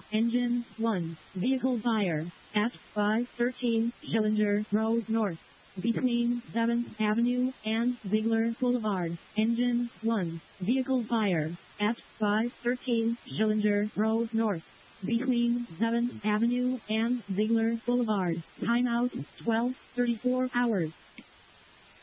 Engine 1. Vehicle fire. At 513 Schillinger Road North. Between 7th Avenue and Ziegler Boulevard. Engine 1. Vehicle fire. At 513 Schillinger Road North. Between 7th Avenue and Ziegler Boulevard. Timeout 12:34 hours.